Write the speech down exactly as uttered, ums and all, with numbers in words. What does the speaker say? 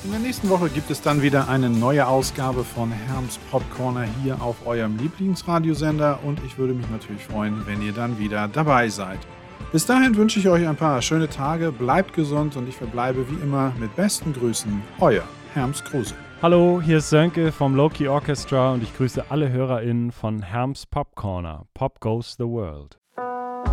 In der nächsten Woche gibt es dann wieder eine neue Ausgabe von Herms Popcorner hier auf eurem Lieblingsradiosender und ich würde mich natürlich freuen, wenn ihr dann wieder dabei seid. Bis dahin wünsche ich euch ein paar schöne Tage, bleibt gesund und ich verbleibe wie immer mit besten Grüßen, euer Herms Kruse. Hallo, hier ist Sönke vom Loki Orchestra und ich grüße alle HörerInnen von Herms Popcorner. Pop Goes the World.